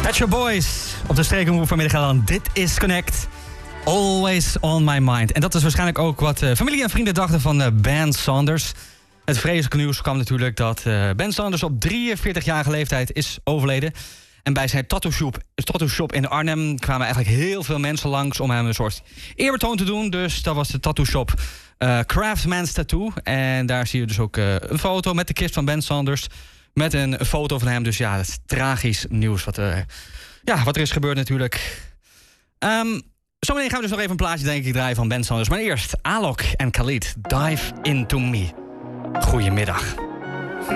Pet Shop Boys op de streekomroep vanmiddag aan. Dit is Connect. Always on my mind. En dat is waarschijnlijk ook wat familie en vrienden dachten van Ben Saunders. Het vreselijke nieuws kwam natuurlijk dat Ben Saunders op 43-jarige leeftijd is overleden. En bij zijn tattoo shop in Arnhem kwamen eigenlijk heel veel mensen langs om hem een soort eerbetoon te doen. Dus dat was de tattoo shop Craftsman's Tattoo. En daar zie je dus ook een foto met de kist van Ben Saunders. Met een foto van hem. Dus ja, dat is tragisch nieuws wat er is gebeurd natuurlijk. Zometeen gaan we dus nog even een plaatje denk ik draaien van Ben Saunders. Maar eerst Alok en Khalid, Dive Into Me. Goedemiddag.